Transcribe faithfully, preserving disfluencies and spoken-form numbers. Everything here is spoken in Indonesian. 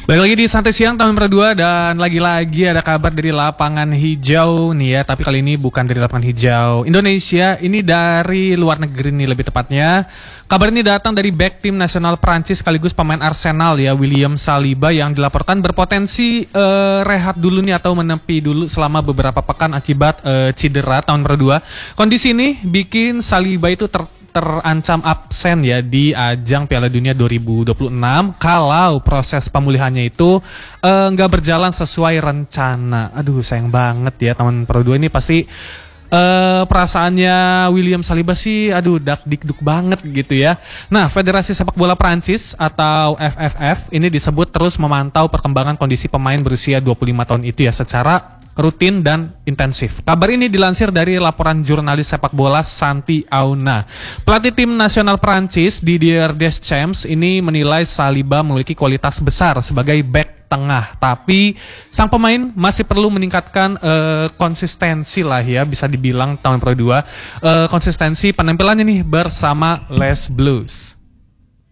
Balik lagi di Santai Siang tahun berdua dan lagi-lagi ada kabar dari lapangan hijau nih ya. Tapi kali ini bukan dari lapangan hijau Indonesia, ini dari luar negeri nih lebih tepatnya. Kabar ini datang dari back tim nasional Prancis sekaligus pemain Arsenal ya, William Saliba, yang dilaporkan berpotensi uh, rehat dulu nih atau menepi dulu selama beberapa pekan akibat uh, cedera tahun berdua. Kondisi ini bikin Saliba itu ter terancam absen ya di ajang Piala Dunia dua ribu dua puluh enam kalau proses pemulihannya itu nggak uh, berjalan sesuai rencana. Aduh, sayang banget ya tahun per dua ini pasti uh, perasaannya William Saliba sih aduh dak dikduk banget gitu ya. Nah, Federasi Sepak Bola Prancis atau F F F ini disebut terus memantau perkembangan kondisi pemain berusia dua puluh lima tahun itu ya secara rutin dan intensif. Kabar ini dilansir dari laporan jurnalis sepak bola Santi Auna. Pelatih tim nasional Prancis Didier Deschamps ini menilai Saliba memiliki kualitas besar sebagai bek tengah, tapi sang pemain masih perlu meningkatkan uh, konsistensi lah ya, bisa dibilang tahun kedua uh, konsistensi penampilannya nih bersama Les Blues.